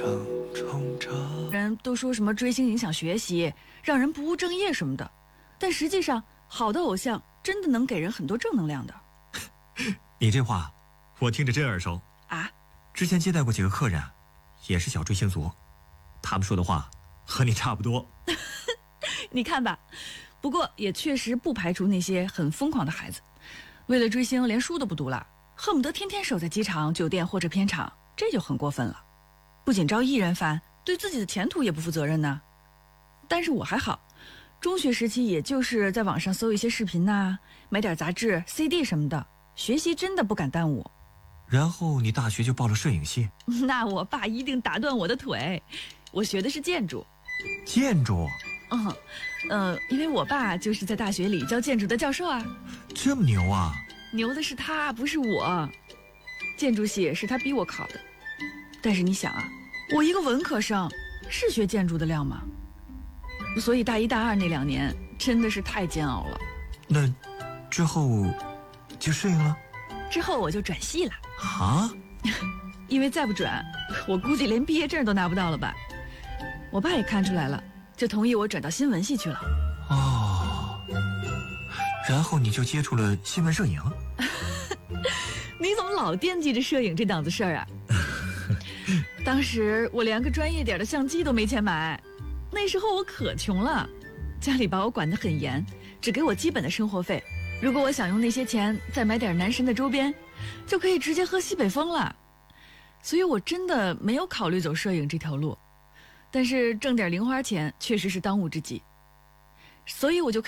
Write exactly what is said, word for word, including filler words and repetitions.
人都说什么追星影响学习，让人不务正业什么的，但实际上好的偶像真的能给人很多正能量的。 你这话我听着真耳熟啊！ 之前接待过几个客人，也是小追星族，他们说的话和你差不多。 你看吧，不过也确实不排除那些很疯狂的孩子，为了追星连书都不读了，恨不得天天守在机场、酒店或者片场，这就很过分了。不仅招艺人烦，对自己的前途也不负责任呢。但是我还好，中学时期也就是在网上搜一些视频呐、买点杂志、C D 什么的，学习真的不敢耽误。 然后你大学就报了摄影系？ 那我爸一定打断我的腿。我学的是建筑。 建筑？ 嗯，呃，因为我爸就是在大学里教建筑的教授啊。 这么牛啊？ 牛的是他，不是我。建筑系是他逼我考的。但是你想啊，我一个文科生，是学建筑的料吗？所以大一大二那两年真的是太煎熬了。 那之后就适应了？ 之后我就转系了。 啊？ 因为再不转，我估计连毕业证都拿不到了吧。我爸也看出来了，就同意我转到新闻系去了。 哦，然后你就接触了新闻摄影？ 你怎么老惦记着摄影这档子事儿啊？当时我连个专业点的相机都没钱买，那时候我可穷了，家里把我管得很严，只给我基本的生活费。如果我想用那些钱再买点男神的周边，就可以直接喝西北风了。所以我真的没有考虑走摄影这条路，但是挣点零花钱确实是当务之急，所以我就